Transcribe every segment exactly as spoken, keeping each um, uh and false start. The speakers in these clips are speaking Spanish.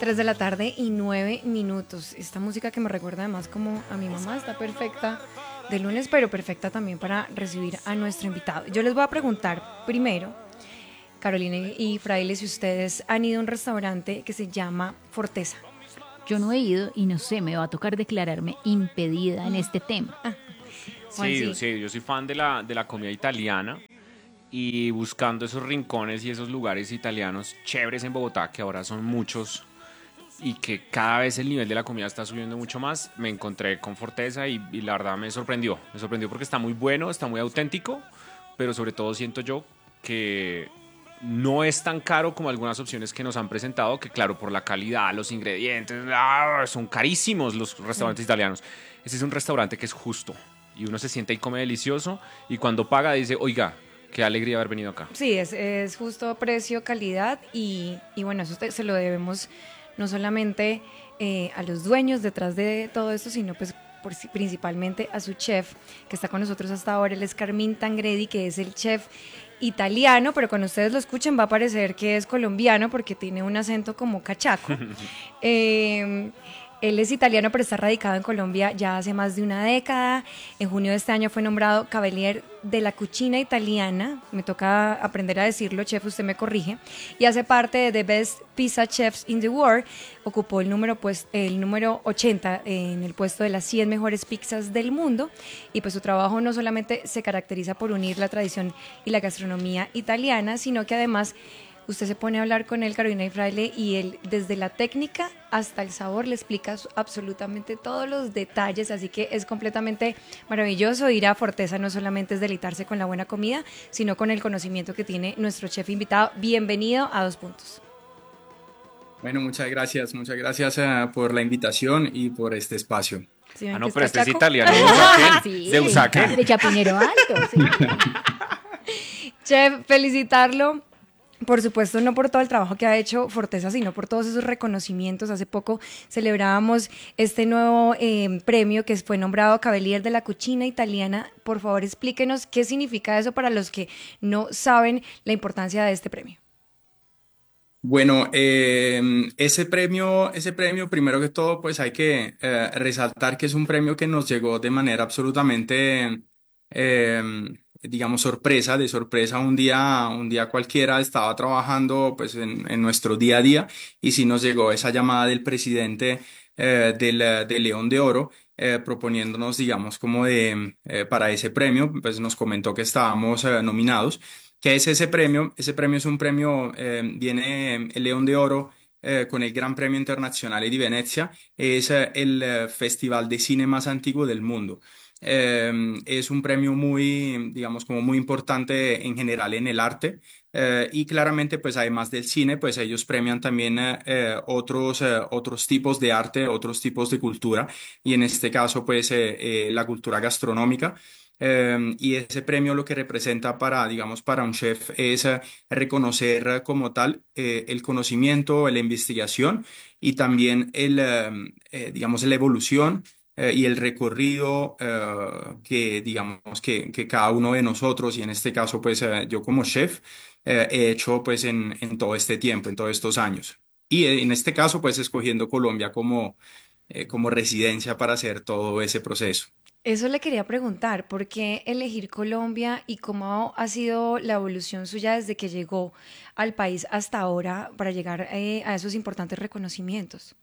Tres de la tarde y nueve minutos. Esta música que me recuerda además como a mi mamá está perfecta de lunes, pero perfecta también para recibir a nuestro invitado. Yo les voy a preguntar primero, Carolina y Fraile, si ustedes han ido a un restaurante que se llama Forteza. Yo no he ido y no sé, me va a tocar declararme impedida en este tema. Ah, Sí, sí. sí, yo soy fan de la, de la comida italiana y buscando esos rincones y esos lugares italianos chéveres en Bogotá, que ahora son muchos y que cada vez el nivel de la comida está subiendo mucho más, me encontré con Forteza y, y la verdad me sorprendió. Me sorprendió porque está muy bueno, está muy auténtico, pero sobre todo siento yo que no es tan caro como algunas opciones que nos han presentado, que claro, por la calidad, los ingredientes, ¡ah!, son carísimos los restaurantes italianos. Este es un restaurante que es justo y uno se siente y come delicioso y cuando paga dice, oiga, qué alegría haber venido acá. Sí, es, es justo precio, calidad y, y bueno, eso te- se lo debemos no solamente eh, a los dueños detrás de todo esto, sino pues por si- principalmente a su chef que está con nosotros hasta ahora, él es Carmín Tangredi, que es el chef italiano, pero cuando ustedes lo escuchen va a parecer que es colombiano porque tiene un acento como cachaco. Eh, Él es italiano, pero está radicado en Colombia ya hace más de una década. En junio de este año fue nombrado Cavalier de la Cucina Italiana. Me toca aprender a decirlo, chef, usted me corrige. Y hace parte de The Best Pizza Chefs in the World. Ocupó el número, pues, el número ochenta en el puesto de las cien mejores pizzas del mundo. Y pues su trabajo no solamente se caracteriza por unir la tradición y la gastronomía italiana, sino que además usted se pone a hablar con él, Carolina y Fraile, y él desde la técnica hasta el sabor le explica su- absolutamente todos los detalles, así que es completamente maravilloso ir a Forteza, no solamente es deleitarse con la buena comida, sino con el conocimiento que tiene nuestro chef invitado. Bienvenido a Dos Puntos. Bueno, muchas gracias, muchas gracias eh, por la invitación y por este espacio. ¿Sí Ah, ven que no, es pero este es cachaco? italiano de Usaquén. Sí, De Usaquén. de Chapinero Alto, sí. Chef, felicitarlo. Por supuesto, no por todo el trabajo que ha hecho Forteza, sino por todos esos reconocimientos. Hace poco celebrábamos este nuevo eh, premio que fue nombrado Cavalier de la Cucina Italiana. Por favor, explíquenos qué significa eso para los que no saben la importancia de este premio. Bueno, eh, ese premio, ese premio, primero que todo, pues hay que eh, resaltar que es un premio que nos llegó de manera absolutamente, eh, digamos, sorpresa, de sorpresa un día, un día cualquiera estaba trabajando pues en, en nuestro día a día y sí nos llegó esa llamada del presidente eh, del, del León de Oro. Eh, proponiéndonos, digamos, como de, eh, para ese premio, pues nos comentó que estábamos eh, nominados. ¿Qué es ese premio? Ese premio es un premio, eh, viene eh, el León de Oro eh, con el Gran Premio Internazionale di Venezia, es eh, el eh, festival de cine más antiguo del mundo. Eh, es un premio muy, digamos, como muy importante en general en el arte eh, y claramente, pues además del cine, pues ellos premian también eh, eh, otros, eh, otros tipos de arte, otros tipos de cultura y en este caso, pues eh, eh, la cultura gastronómica. Eh, y ese premio lo que representa para, digamos, para un chef es eh, reconocer eh, como tal eh, el conocimiento, la investigación y también el, eh, eh, digamos, la evolución eh, y el recorrido eh, que, digamos, que, que cada uno de nosotros, y en este caso, pues eh, yo como chef, eh, he hecho pues en, en todo este tiempo, en todos estos años. Y eh, en este caso, pues escogiendo Colombia como, eh, como residencia para hacer todo ese proceso. Eso le quería preguntar, ¿por qué elegir Colombia y cómo ha sido la evolución suya desde que llegó al país hasta ahora para llegar eh, a esos importantes reconocimientos?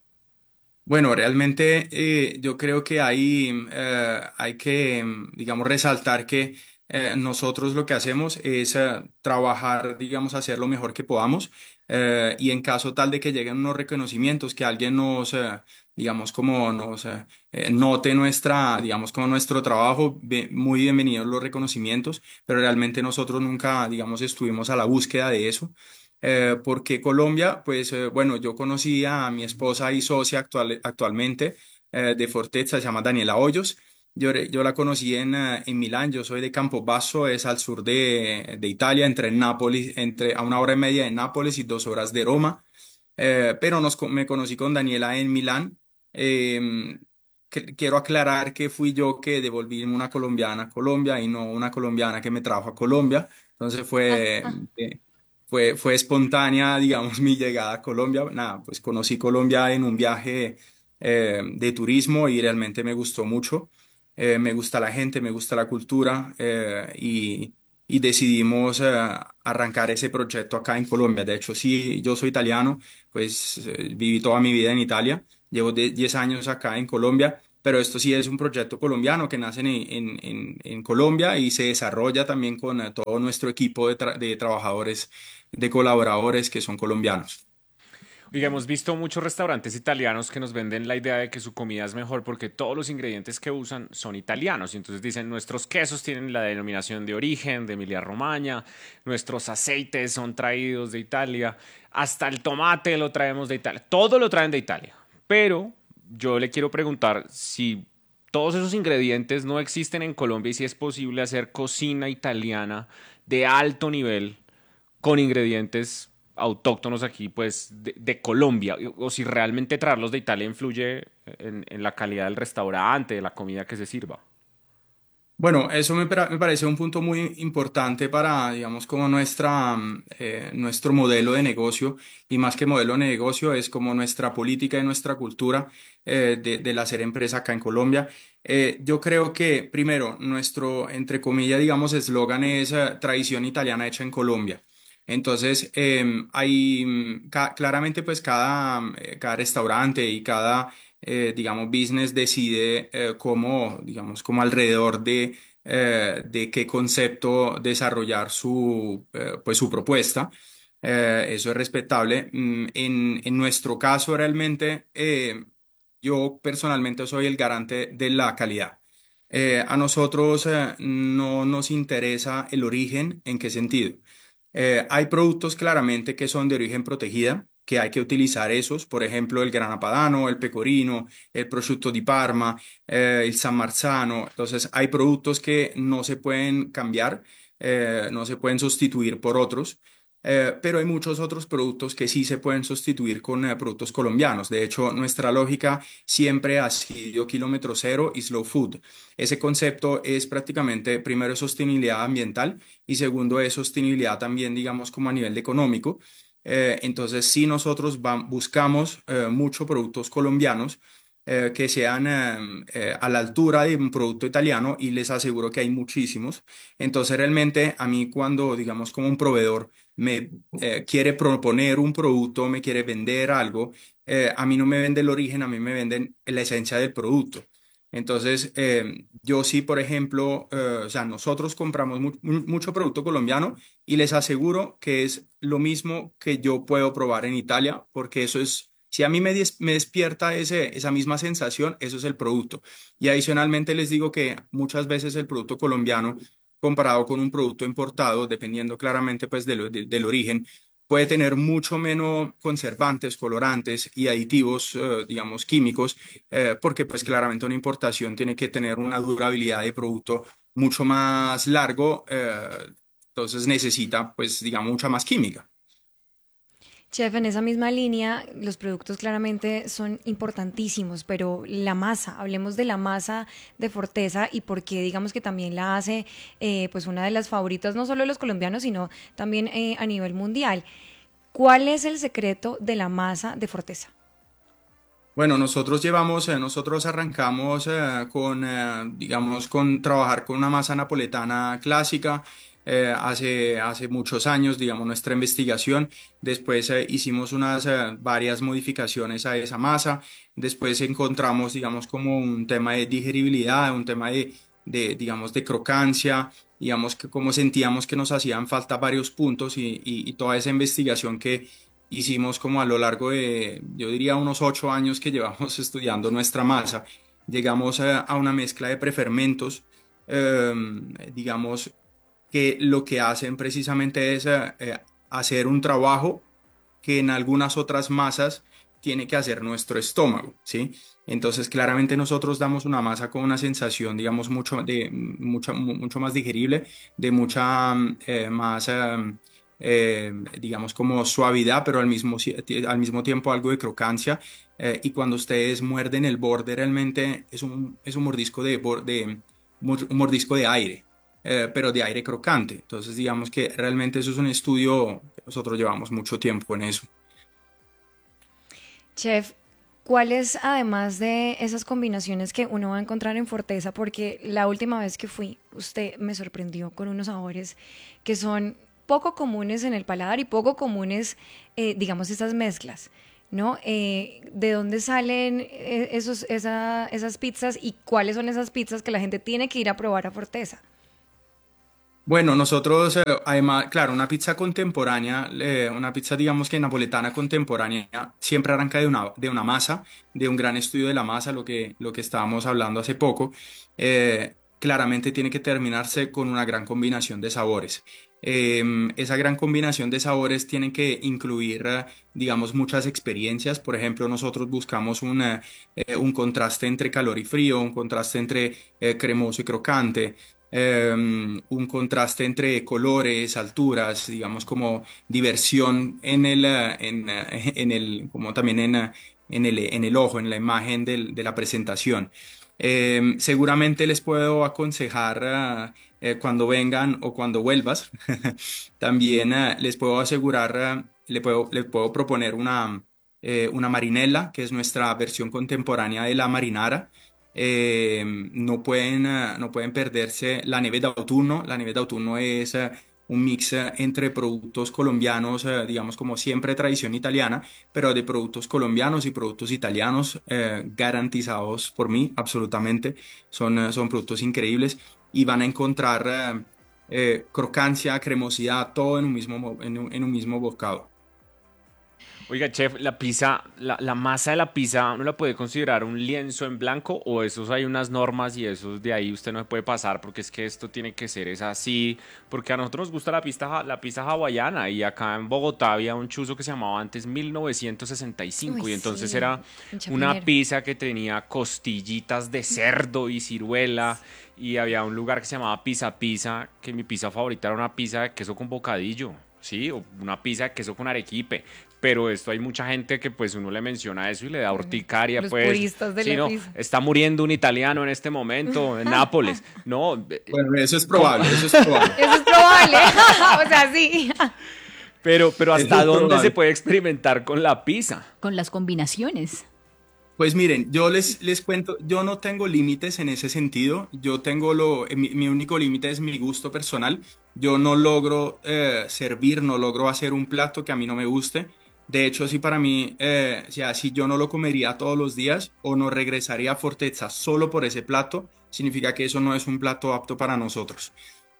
Bueno, realmente eh, yo creo que hay, eh, hay que, mm, digamos, resaltar que eh, nosotros lo que hacemos es eh, trabajar, digamos, hacer lo mejor que podamos eh, y en caso tal de que lleguen unos reconocimientos, que alguien nos, eh, digamos, como nos eh, eh, note nuestra, digamos, como nuestro trabajo, be- muy bienvenidos los reconocimientos, pero realmente nosotros nunca, digamos, estuvimos a la búsqueda de eso. Eh, porque Colombia, pues eh, bueno, yo conocí a mi esposa y socia actual, actualmente eh, de Forteza, se llama Daniela Hoyos. Yo, re- yo la conocí en, eh, en Milán, yo soy de Campobasso, es al sur de, de Italia, entre Nápoles, entre a una hora y media de Nápoles y dos horas de Roma. Eh, pero nos, co- me conocí con Daniela en Milán. Eh, que- Quiero aclarar que fui yo que devolví una colombiana a Colombia y no una colombiana que me trajo a Colombia. Entonces Ah, fue, ah, eh, fue, fue espontánea, digamos, mi llegada a Colombia. Nada, pues conocí Colombia en un viaje eh, de turismo y realmente me gustó mucho. Eh, me gusta la gente, me gusta la cultura eh, y, y decidimos eh, arrancar ese proyecto acá en Colombia. De hecho, sí, yo soy italiano, pues eh, viví toda mi vida en Italia, llevo de- diez años acá en Colombia, pero esto sí es un proyecto colombiano que nace en, en- en- en Colombia y se desarrolla también con eh, todo nuestro equipo de, tra- de trabajadores, de colaboradores que son colombianos. Oiga, hemos visto muchos restaurantes italianos que nos venden la idea de que su comida es mejor porque todos los ingredientes que usan son italianos. Y entonces dicen, nuestros quesos tienen la denominación de origen de Emilia-Romagna, nuestros aceites son traídos de Italia, hasta el tomate lo traemos de Italia, todo lo traen de Italia. Pero yo le quiero preguntar si todos esos ingredientes no existen en Colombia y si es posible hacer cocina italiana de alto nivel con ingredientes autóctonos aquí, pues, de, de Colombia, o si realmente traerlos de Italia influye en, en la calidad del restaurante, de la comida que se sirva. Bueno, eso me, pra- me parece un punto muy importante para, digamos, como nuestra, mm, eh, nuestro modelo de negocio, y más que modelo de negocio, es como nuestra política y nuestra cultura eh, de, del hacer empresa acá en Colombia. Eh, yo creo que, primero, nuestro, entre comillas, digamos, eslogan es eh, tradición italiana hecha en Colombia. Entonces, em, hay mm, ca- claramente, pues, cada, mm, eh, cada restaurante y cada eh, digamos, business decide eh, cómo, digamos, como alrededor de, eh, de qué concepto desarrollar su, eh, pues, su propuesta. Eh, eso es respetable. Mm, En, en nuestro caso, realmente, eh, yo personalmente soy el garante de la calidad. Eh, a nosotros eh, no nos interesa el origen, ¿en qué sentido? Eh, hay productos claramente que son de origen protegida, que hay que utilizar esos, por ejemplo, el grana padano, el pecorino, el prosciutto di Parma, eh, el San Marzano. Entonces, hay productos que no se pueden cambiar, eh, no se pueden sustituir por otros. Eh, pero hay muchos otros productos que sí se pueden sustituir con eh, productos colombianos. De hecho, nuestra lógica siempre ha sido kilómetro cero y slow food. Ese concepto es prácticamente, primero, sostenibilidad ambiental y segundo es sostenibilidad también, digamos, como a nivel económico. Eh, entonces, si nosotros vam- buscamos eh, muchos productos colombianos eh, que sean eh, eh, a la altura de un producto italiano y les aseguro que hay muchísimos. Entonces, realmente a mí cuando, digamos, como un proveedor me eh, quiere proponer un producto, me quiere vender algo, eh, a mí no me vende el origen, a mí me venden la esencia del producto. Entonces, eh, yo sí, por ejemplo, eh, o sea, nosotros compramos mu- mu- mucho producto colombiano y les aseguro que es lo mismo que yo puedo probar en Italia, porque eso es, si a mí me, des- me despierta ese, esa misma sensación, eso es el producto. Y adicionalmente les digo que muchas veces el producto colombiano, comparado con un producto importado, dependiendo claramente pues del de- del origen, puede tener mucho menos conservantes, colorantes y aditivos, eh, digamos, químicos eh, porque pues claramente una importación tiene que tener una durabilidad de producto mucho más largo, eh, entonces necesita pues digamos mucha más química. Chef, en esa misma línea, los productos claramente son importantísimos, pero la masa, hablemos de la masa de Forteza y por qué digamos que también la hace eh, pues una de las favoritas, no solo de los colombianos, sino también eh, a nivel mundial. ¿Cuál es el secreto de la masa de Forteza? Bueno, nosotros llevamos, eh, nosotros arrancamos eh, con, eh, digamos, con trabajar con una masa napoletana clásica eh, hace, hace muchos años, digamos, nuestra investigación. Después eh, hicimos unas eh, varias modificaciones a esa masa. Después encontramos, digamos, como un tema de digeribilidad, un tema de, de digamos, de crocancia, digamos, que como sentíamos que nos hacían falta varios puntos y, y y toda esa investigación que hicimos como a lo largo de, yo diría, unos ocho años que llevamos estudiando nuestra masa, llegamos a, a una mezcla de prefermentos, eh, digamos, que lo que hacen precisamente es eh, eh, hacer un trabajo que en algunas otras masas tiene que hacer nuestro estómago, ¿sí? Entonces, claramente nosotros damos una masa con una sensación, digamos, mucho, de, mucho, mucho más digerible, de mucha eh, más, eh, eh, digamos, como suavidad, pero al mismo, si- al mismo tiempo algo de crocancia. Eh, y cuando ustedes muerden el borde, realmente es un, es un mordisco de, bor- de, un mordisco de aire, eh, pero de aire crocante. Entonces, digamos que realmente eso es un estudio nosotros llevamos mucho tiempo en eso. Chef, ¿cuáles además de esas combinaciones que uno va a encontrar en Forteza? Porque la última vez que fui, usted me sorprendió con unos sabores que son poco comunes en el paladar y poco comunes, eh, digamos, estas mezclas, ¿no? Eh, ¿de dónde salen eh, esos, esa, esas pizzas y cuáles son esas pizzas que la gente tiene que ir a probar a Forteza? Bueno, nosotros, eh, además, claro, una pizza contemporánea, eh, una pizza, digamos que napoletana contemporánea, siempre arranca de una, de una masa, de un gran estudio de la masa, lo que, lo que estábamos hablando hace poco. Eh, claramente tiene que terminarse con una gran combinación de sabores. Eh, esa gran combinación de sabores tiene que incluir, eh, digamos, muchas experiencias. Por ejemplo, nosotros buscamos una, eh, un contraste entre calor y frío, un contraste entre eh, cremoso y crocante, eh, un contraste entre colores, alturas, digamos como diversión en el, eh, en, eh, en el, como también en, eh, en el, en el ojo, en la imagen del- de la presentación. Eh, seguramente les puedo aconsejar ah, eh, cuando vengan o cuando vuelvas, también ah, les puedo asegurar, ah, le puedo, les puedo proponer una, eh, una marinela, que es nuestra versión contemporánea de la marinara. Eh, no pueden, eh, no pueden perderse la nieve de autunno. La nieve de autunno es eh, un mix eh, entre productos colombianos, eh, digamos como siempre tradición italiana, pero de productos colombianos y productos italianos eh, garantizados por mí, absolutamente. Son, eh, son productos increíbles y van a encontrar eh, eh, crocancia, cremosidad, todo en un mismo, mo- en un, en un mismo bocado. Oiga, chef, la pizza, la, la masa de la pizza, ¿no la puede considerar un lienzo en blanco o esos hay unas normas y esos de ahí usted no se puede pasar porque es que esto tiene que ser es así? Porque a nosotros nos gusta la pizza, la pizza hawaiana y acá en Bogotá había un chuzo que se llamaba antes mil novecientos sesenta y cinco y cinco Uy, y entonces sí, era en una Chapinero. pizza que tenía costillitas de cerdo y ciruela y había un lugar que se llamaba Pizza Pizza, que mi pizza favorita era una pizza de queso con bocadillo. Sí, o una pizza de queso con arequipe, pero esto hay mucha gente que pues uno le menciona eso y le da Bueno, urticaria, los pues, puristas de sí, la no, pizza. está muriendo un italiano en este momento en Nápoles, no, eh, Bueno, eso es ¿cómo? probable, eso es probable, Eso es probable. O sea, sí. Pero, pero eso ¿hasta es dónde se probable. puede experimentar con la pizza? Con las combinaciones. Pues miren, yo les, les cuento, yo no tengo límites en ese sentido, yo tengo lo, eh, mi, mi único límite es mi gusto personal, yo no logro eh, servir, no logro hacer un plato que a mí no me guste, de hecho, si para mí, eh, o sea, si yo no lo comería todos los días o no regresaría a Forteza solo por ese plato, significa que eso no es un plato apto para nosotros.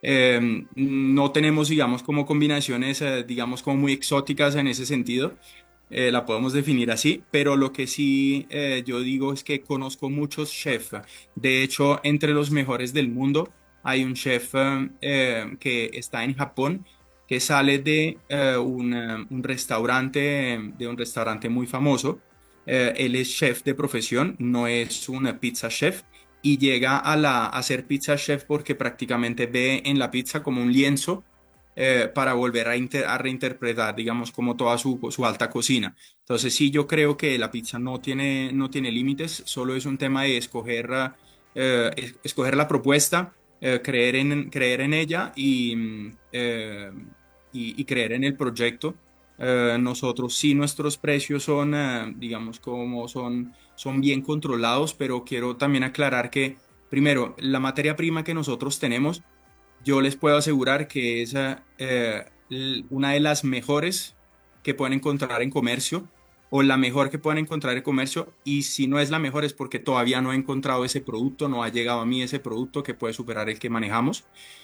Eh, no tenemos, digamos, como combinaciones, eh, digamos, como muy exóticas en ese sentido, eh, la podemos definir así, pero lo que sí eh, yo digo es que conozco muchos chefs. De hecho, entre los mejores del mundo hay un chef eh, eh, que está en Japón, que sale de eh, un, eh, un restaurante, de un restaurante muy famoso. Eh, él es chef de profesión, no es un pizza chef. Y llega a, la, a ser pizza chef porque prácticamente ve en la pizza como un lienzo eh, para volver a, inter- a reinterpretar, digamos, como toda su, su alta cocina. Entonces, sí, yo creo que la pizza no tiene, no tiene límites, solo es un tema de escoger, ah, eh, es- escoger la propuesta, eh, creer en, creer en ella y, mm, eh, y, y creer en el proyecto. Eh, nosotros sí, nuestros precios son, eh, digamos, como son, son bien controlados, pero quiero también aclarar que, primero, la materia prima que nosotros tenemos yo les puedo asegurar que es eh, l- una de las mejores que pueden encontrar en comercio o la mejor que pueden encontrar en comercio y si no es la mejor es porque todavía no he encontrado ese producto, no ha llegado a mí ese producto que puede superar el que manejamos.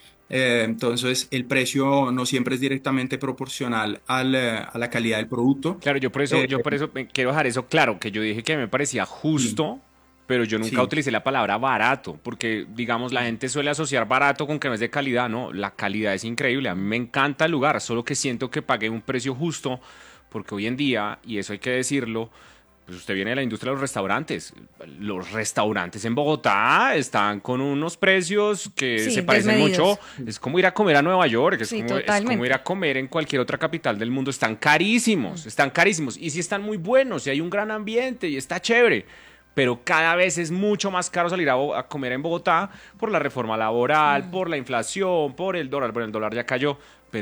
Eh, entonces el precio no siempre es directamente proporcional al, eh, a la calidad del producto. Claro, yo por eso, Eh, yo por eso me quiero dejar eso claro, que yo dije que me parecía sí, justo, pero yo nunca sí, utilicé la palabra barato, porque digamos la gente suele asociar barato con que no es de calidad, no, la calidad es increíble, a mí me encanta el lugar, solo que siento que pagué un precio justo, porque hoy en día, y eso hay que decirlo, pues usted viene de la industria de los restaurantes. Los restaurantes en Bogotá están con unos precios que se Sí, parecen mucho. desmedidos. Es como ir a comer a Nueva York, es Sí, como, es como ir totalmente. a comer en cualquier otra capital del mundo. Están carísimos, están carísimos. Y sí están muy buenos, y hay un gran ambiente, y está chévere. Pero cada vez es mucho más caro salir a, Bo- a comer en Bogotá por la reforma laboral, por la inflación, por el dólar. Bueno, el dólar ya cayó, pero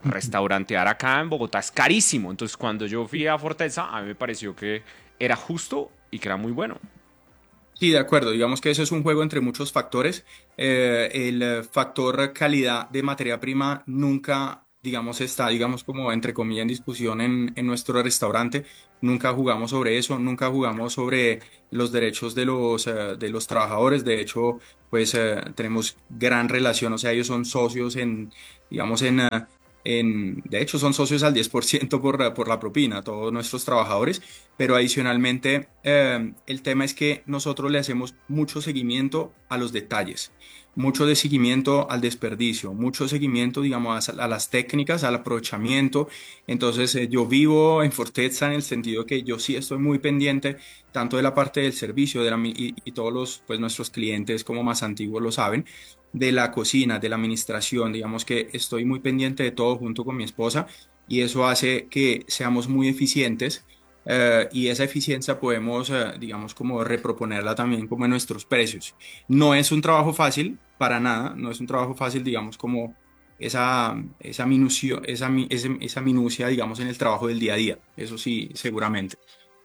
restaurantear acá en Bogotá es carísimo. Entonces, cuando yo fui a Forteza, a mí me pareció que era justo y que era muy bueno. Sí, de acuerdo. Digamos que eso es un juego entre muchos factores. Eh, el eh, factor calidad de materia prima nunca, digamos, está, digamos, como entre comillas en discusión en, en nuestro restaurante. Nunca jugamos sobre eso, nunca jugamos sobre los derechos de los, eh, de los trabajadores. De hecho, pues eh, tenemos gran relación, o sea, ellos son socios en, digamos, en... eh, en, de hecho, son socios al diez por ciento por, ciento por, por la propina, todos nuestros trabajadores, pero adicionalmente eh, el tema es que nosotros le hacemos mucho seguimiento a los detalles, mucho de seguimiento al desperdicio, mucho seguimiento, digamos, a, a las técnicas, al aprovechamiento. Entonces, eh, yo vivo en Forteza en el sentido que yo sí estoy muy pendiente tanto de la parte del servicio de la, y, y todos los, pues, nuestros clientes como más antiguos lo saben, de la cocina, de la administración, digamos que estoy muy pendiente de todo junto con mi esposa y eso hace que seamos muy eficientes eh, y esa eficiencia podemos, eh, digamos, como reproponerla también como en nuestros precios. No es un trabajo fácil, para nada, no es un trabajo fácil, digamos, como esa, esa, minucio, esa, mi- ese- esa minucia, digamos, en el trabajo del día a día, eso sí, seguramente.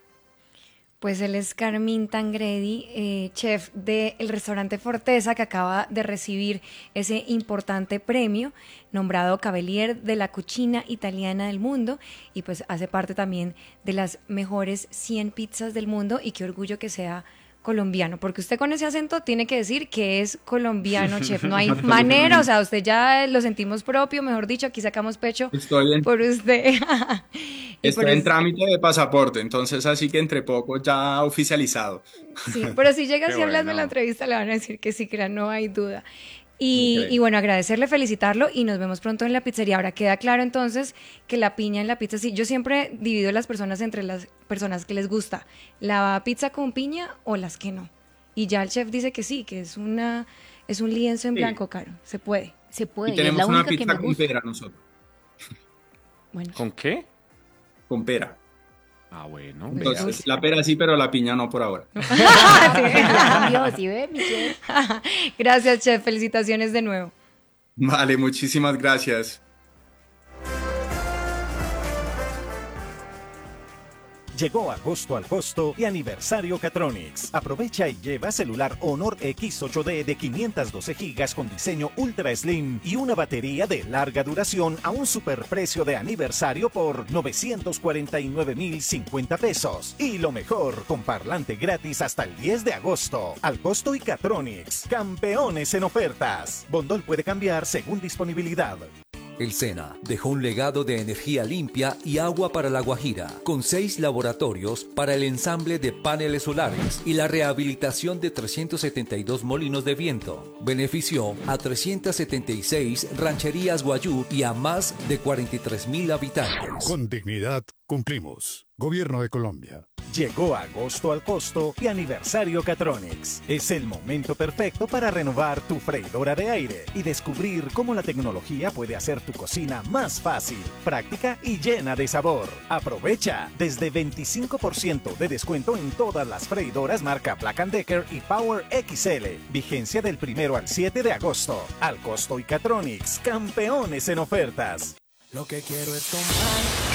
Pues él es Carmín Tangredi, eh, chef del restaurante Forteza, que acaba de recibir ese importante premio, nombrado Cavalier de la Cucina Italiana del Mundo, y pues hace parte también de las mejores cien pizzas del mundo, y qué orgullo que sea colombiano, porque usted con ese acento tiene que decir que es colombiano, chef, no hay manera, o sea, usted ya lo sentimos propio, mejor dicho, aquí sacamos pecho Estoy en, por usted. Y por estoy en eso, trámite de pasaporte, entonces así que entre poco ya oficializado. sí, pero si llega Qué así hablando en la bueno. entrevista, le van a decir que sí, que era, no hay duda. Y, y Ok. bueno, agradecerle, felicitarlo y nos vemos pronto en la pizzería. Ahora queda claro entonces que la piña en la pizza, sí, yo siempre divido a las personas entre las personas que les gusta la pizza con piña o las que no. Y ya el chef dice que sí, que es una es un lienzo en Sí. blanco, Caro, se puede. Se Y puede, y es la tenemos una única que pizza me con gusta. pera nosotros, Bueno, ¿Con qué? con pera. Ah, bueno, Me vea. Entonces, gusta. la pera sí, pero la piña no por ahora. Cambió, ¿sí ve, mi chef? gracias, chef, felicitaciones de nuevo. Vale, muchísimas gracias. Llegó agosto al costo y aniversario Catronics. Aprovecha y lleva celular Honor X ocho D de quinientos doce gigas con diseño Ultra Slim y una batería de larga duración a un superprecio de aniversario por novecientos cuarenta y nueve mil cincuenta pesos. Y lo mejor, con parlante gratis hasta el diez de agosto. Al costo y Catronics, campeones en ofertas. Bondol puede cambiar según disponibilidad. El SENA dejó un legado de energía limpia y agua para La Guajira, con seis laboratorios para el ensamble de paneles solares y la rehabilitación de trescientos setenta y dos molinos de viento. Benefició a trescientas setenta y seis rancherías guayú y a más de cuarenta y tres mil habitantes. Con dignidad cumplimos. Gobierno de Colombia. Llegó agosto al costo y aniversario Catronics. Es el momento perfecto para renovar tu freidora de aire y descubrir cómo la tecnología puede hacer tu cocina más fácil, práctica y llena de sabor. Aprovecha desde veinticinco por ciento de descuento en todas las freidoras marca Black and Decker y Power X L. Vigencia del primero al siete de agosto. Al costo y Catronics, campeones en ofertas. Lo que quiero es tomar